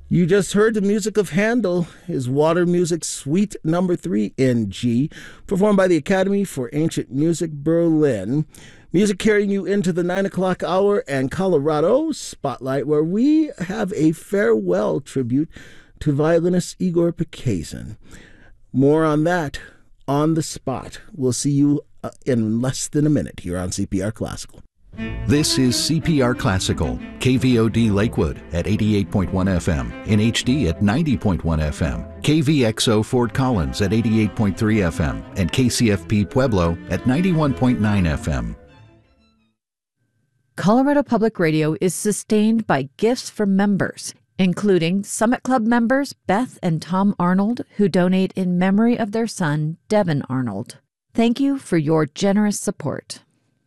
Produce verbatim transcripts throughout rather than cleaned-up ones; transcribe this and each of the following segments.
You just heard the music of Handel, his Water Music Suite Number three in G, performed by the Academy for Ancient Music, Berlin. Music carrying you into the nine o'clock hour and Colorado Spotlight, where we have a farewell tribute to violinist Igor Pekazin. More on that on the spot. We'll see you uh, in less than a minute here on C P R Classical. This is C P R Classical, K V O D Lakewood at eighty-eight point one F M, in H D at ninety point one F M, K V X O Fort Collins at eighty-eight point three F M, and K C F P Pueblo at ninety-one point nine F M. Colorado Public Radio is sustained by gifts from members, including Summit Club members Beth and Tom Arnold, who donate in memory of their son, Devin Arnold. Thank you for your generous support.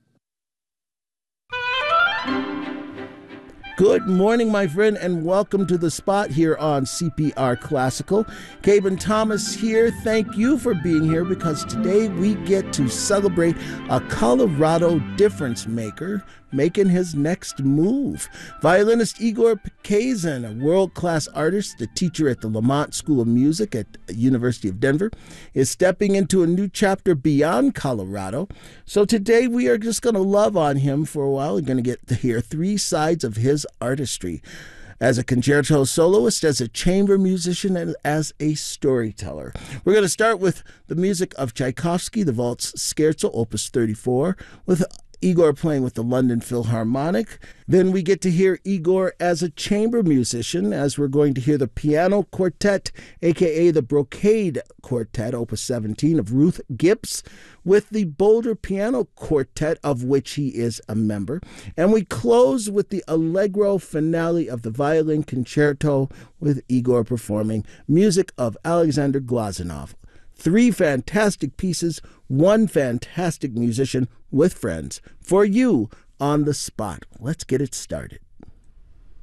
Good morning, my friend, and welcome to the spot here on C P R Classical. Caben Thomas here. Thank you for being here because today we get to celebrate a Colorado difference maker making his next move. Violinist Igor Pekazin, a world-class artist, a teacher at the Lamont School of Music at the University of Denver, is stepping into a new chapter beyond Colorado. So today we are just going to love on him for a while. We're going to get to hear three sides of his artistry: as a concerto soloist, as a chamber musician, and as a storyteller. We're going to start with the music of Tchaikovsky, the Waltz Scherzo, Opus thirty-four, with Igor playing with the London Philharmonic. Then we get to hear Igor as a chamber musician, as we're going to hear the Piano Quartet, aka the Brocade Quartet, Opus seventeen, of Ruth Gibbs, with the Boulder Piano Quartet, of which he is a member. And we close with the Allegro finale of the Violin Concerto, with Igor performing music of Alexander Glazunov. Three fantastic pieces, one fantastic musician with friends, for you on the spot. Let's get it started.